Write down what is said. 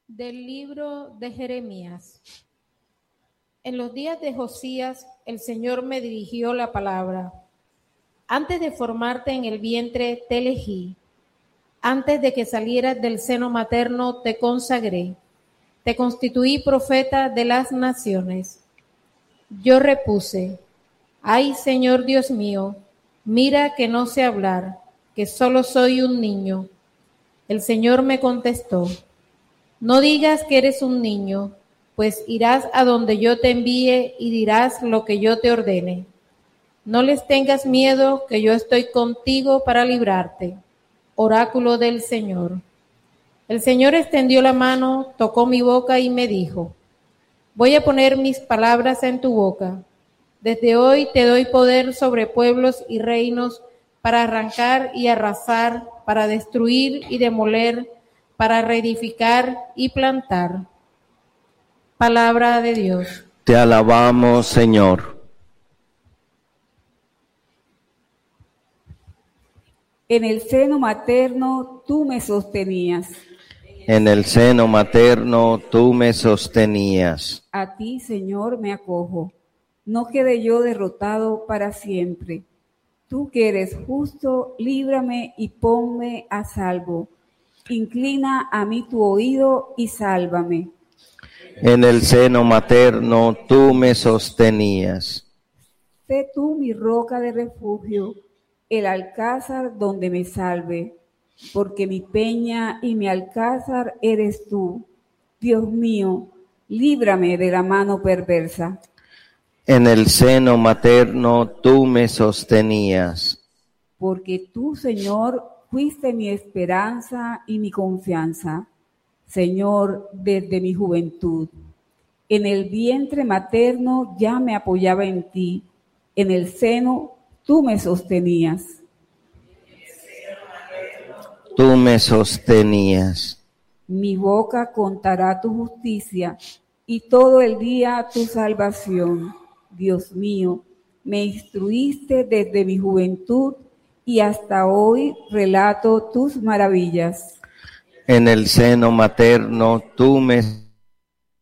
Del libro de Jeremías. En los días de Josías, el Señor me dirigió la palabra. Antes de formarte en el vientre te elegí. Antes de que salieras del seno materno te consagré. Te constituí profeta de las naciones. Yo repuse: ay, Señor Dios mío, mira que no sé hablar, que solo soy un niño. El Señor me contestó: no digas que eres un niño, pues irás a donde yo te envíe y dirás lo que yo te ordene. No les tengas miedo, que yo estoy contigo para librarte. Oráculo del Señor. El Señor extendió la mano, tocó mi boca y me dijo: voy a poner mis palabras en tu boca. Desde hoy te doy poder sobre pueblos y reinos para arrancar y arrasar, para destruir y demoler, para reedificar y plantar. Palabra de Dios. Te alabamos, Señor. En el seno materno tú me sostenías. En el seno materno tú me sostenías. A ti, Señor, me acojo. No quede yo derrotado para siempre. Tú que eres justo, líbrame y ponme a salvo. Inclina a mí tu oído y sálvame. En el seno materno tú me sostenías. Sé tú mi roca de refugio, el alcázar donde me salve, porque mi peña y mi alcázar eres tú. Dios mío, líbrame de la mano perversa. En el seno materno tú me sostenías. Porque tú, Señor, fuiste mi esperanza y mi confianza, Señor, desde mi juventud. En el vientre materno ya me apoyaba en ti, en el seno tú me sostenías. Tú me sostenías. Mi boca contará tu justicia y todo el día tu salvación. Dios mío, me instruiste desde mi juventud y hasta hoy relato tus maravillas. En el seno materno tú me